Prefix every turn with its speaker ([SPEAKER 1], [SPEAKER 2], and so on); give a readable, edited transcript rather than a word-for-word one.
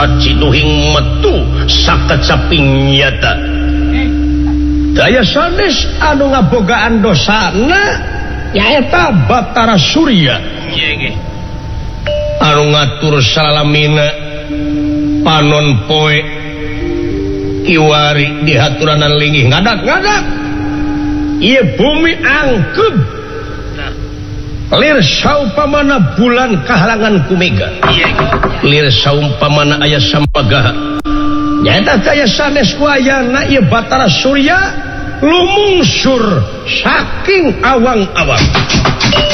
[SPEAKER 1] sacinuhing metu sakecaping nyata daya sanes anu ngabogaan dosana nyaeta Batara Surya anu ngatur salamina panon poe kiwari di haturanan linggih ngadak-ngadak ieu bumi angkeb lir saumpamana bulan kahalangan ku mega lir saumpamana aya sampagaha nyaeta daya sanes ku ayana ieu Batara Surya lumungsur saking awang-awang